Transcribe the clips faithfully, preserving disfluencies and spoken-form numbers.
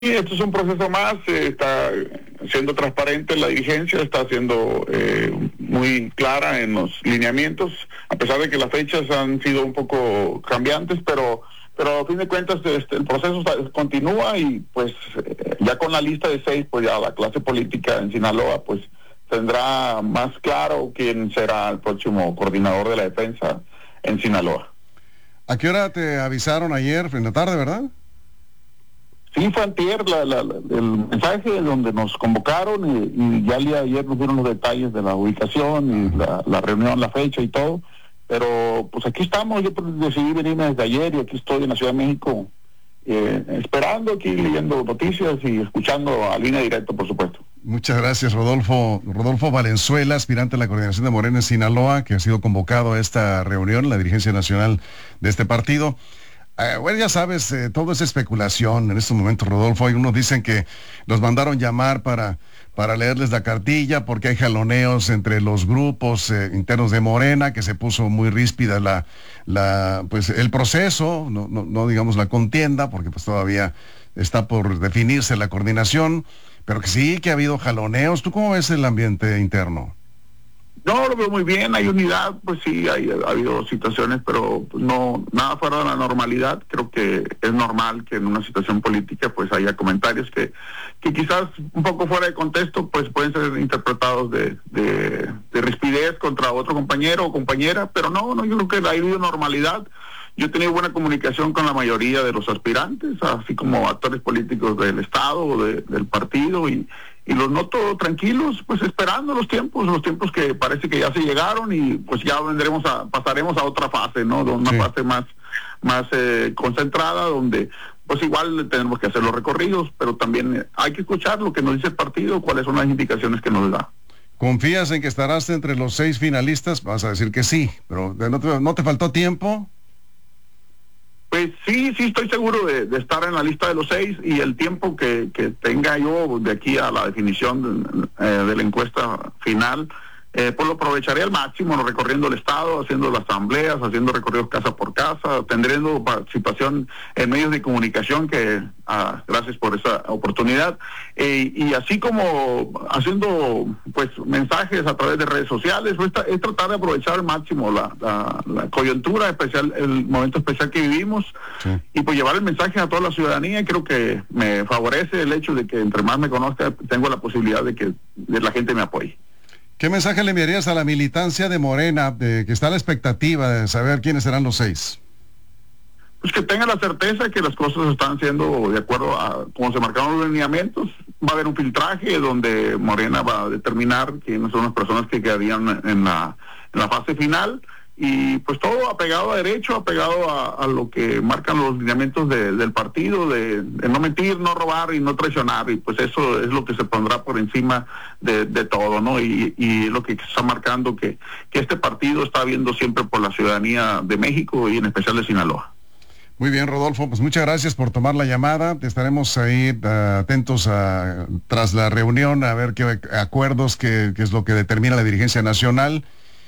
Sí, esto es un proceso más, eh, está siendo transparente la dirigencia, está siendo eh, muy clara en los lineamientos, a pesar de que las fechas han sido un poco cambiantes, pero pero a fin de cuentas este, el proceso está, continúa y pues eh, ya con la lista de seis, pues ya la clase política en Sinaloa pues tendrá más claro quién será el próximo coordinador de la defensa en Sinaloa. ¿A qué hora te avisaron ayer, en la tarde, verdad? Sí, fue antier la, la, la, el mensaje donde nos convocaron y, y ya el día de ayer nos dieron los detalles de la ubicación y la, la reunión, la fecha y todo, pero pues aquí estamos. Yo pues, decidí venirme desde ayer y aquí estoy en la Ciudad de México eh, esperando, aquí leyendo noticias y escuchando a Línea Directa, por supuesto. Muchas gracias, Rodolfo. Rodolfo Valenzuela, aspirante a la coordinación de Morena en Sinaloa, que ha sido convocado a esta reunión, la dirigencia nacional de este partido. Eh, bueno, ya sabes, eh, todo es especulación en estos momentos, Rodolfo. Hay unos dicen que los mandaron llamar para, para leerles la cartilla porque hay jaloneos entre los grupos eh, internos de Morena, que se puso muy ríspida la, la, pues, el proceso, no, no, no digamos la contienda, porque pues todavía está por definirse la coordinación, pero que sí, que ha habido jaloneos. ¿Tú cómo ves el ambiente interno? No, lo veo muy bien, hay unidad, pues sí, hay, ha habido situaciones, pero no, nada fuera de la normalidad. Creo que es normal que en una situación política pues haya comentarios que, que quizás un poco fuera de contexto pues pueden ser interpretados de, de, de rispidez contra otro compañero o compañera, pero no, no, yo creo que ha habido normalidad. Yo he tenido buena comunicación con la mayoría de los aspirantes, así como actores políticos del Estado, de, del partido, y, y los noto tranquilos, pues esperando los tiempos, los tiempos que parece que ya se llegaron y pues ya vendremos a, pasaremos a otra fase, ¿no? Una sí. fase más, más eh, concentrada, donde pues igual tenemos que hacer los recorridos, pero también hay que escuchar lo que nos dice el partido, cuáles son las indicaciones que nos da. ¿Confías en que estarás entre los seis finalistas? Vas a decir que sí, pero ¿no te, no te faltó tiempo? Pues sí, sí estoy seguro de, de estar en la lista de los seis, y el tiempo que, que tenga yo de aquí a la definición de, eh, de la encuesta final, eh, pues lo aprovecharé al máximo, ¿no? Recorriendo el estado, haciendo las asambleas, haciendo recorridos casa por casa, tendremos participación en medios de comunicación, que ah, gracias por esa oportunidad, eh, y así como haciendo pues mensajes a través de redes sociales. Pues, es tratar de aprovechar al máximo la, la, la coyuntura especial, el momento especial que vivimos, sí. Y pues llevar el mensaje a toda la ciudadanía. Creo que me favorece el hecho de que entre más me conozca, tengo la posibilidad de que de la gente me apoye. ¿Qué mensaje le enviarías a la militancia de Morena, de que está a la expectativa de saber quiénes serán los seis? Pues que tenga la certeza que las cosas están siendo de acuerdo a cómo se marcaron los lineamientos. Va a haber un filtraje donde Morena va a determinar quiénes son las personas que quedarían en la, en la fase final, y pues todo apegado a derecho, apegado a, a lo que marcan los lineamientos de, del partido, de, de no mentir, no robar y no traicionar, y pues eso es lo que se pondrá por encima de, de todo, ¿no? Y, y lo que está marcando que, que este partido está viendo siempre por la ciudadanía de México y en especial de Sinaloa. Muy bien, Rodolfo, pues muchas gracias por tomar la llamada. Estaremos ahí uh, atentos a, tras la reunión, a ver qué acuerdos, qué, qué es lo que determina la dirigencia nacional,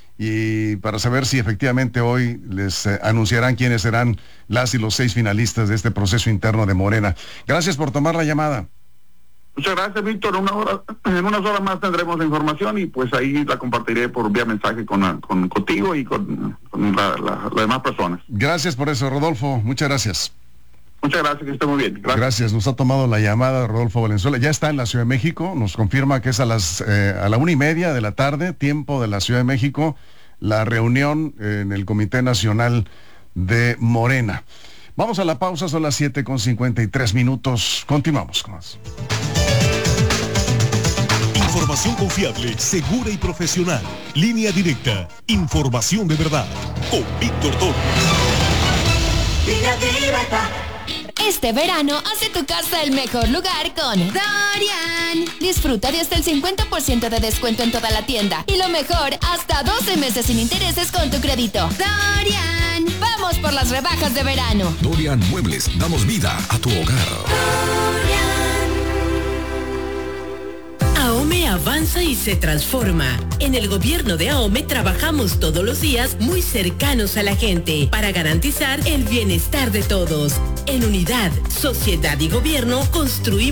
y para saber si efectivamente hoy les eh, anunciarán quiénes serán las y los seis finalistas de este proceso interno de Morena. Gracias por tomar la llamada. Muchas gracias, Víctor. Una hora, en unas horas más tendremos la información y pues ahí la compartiré por vía mensaje con, con contigo y con, con la, la, las demás personas. Gracias por eso, Rodolfo. Muchas gracias. Muchas gracias, que esté muy bien. Gracias. Gracias. Nos ha tomado la llamada Rodolfo Valenzuela. Ya está en la Ciudad de México. Nos confirma que es a las eh, a la una y media de la tarde, tiempo de la Ciudad de México, la reunión en el Comité Nacional de Morena. Vamos a la pausa, son las siete con cincuenta y tres minutos. Continuamos con más. Información confiable, segura y profesional. Línea Directa. Información de verdad. Con Víctor Toro. Línea Directa. Este verano hace tu casa el mejor lugar con Dorian. Disfruta de hasta el cincuenta por ciento de descuento en toda la tienda. Y lo mejor, hasta doce meses sin intereses con tu crédito. Dorian. Vamos por las rebajas de verano. Dorian Muebles, damos vida a tu hogar. AOME avanza y se transforma. En el gobierno de AOME trabajamos todos los días muy cercanos a la gente para garantizar el bienestar de todos. En Unidad, Sociedad y Gobierno construimos